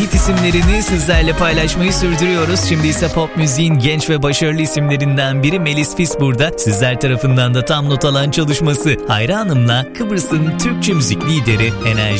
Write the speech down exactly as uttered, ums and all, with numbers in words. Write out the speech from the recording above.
hit isimlerini sizlerle paylaşmayı sürdürüyoruz. Şimdi ise pop müziğin genç ve başarılı isimlerinden biri Melis Fis burada. Sizler tarafından da tam not alan çalışması Hayranım'la Kıbrıs'ın Türkçe müzik lideri Enerji